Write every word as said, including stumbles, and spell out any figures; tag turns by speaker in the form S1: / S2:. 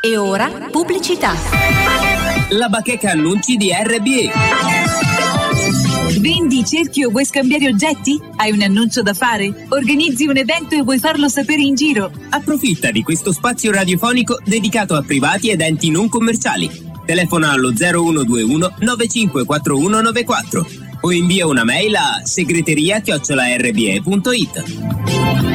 S1: E ora pubblicità.
S2: La bacheca annunci di R B E.
S3: Vendi, cerchi o vuoi scambiare oggetti? Hai un annuncio da fare? Organizzi un evento e vuoi farlo sapere in giro?
S2: Approfitta di questo spazio radiofonico dedicato a privati ed enti non commerciali. Telefona allo zero uno due uno nove cinque quattro uno nove quattro o invia una mail a segreteria chiocciola r b e punto it.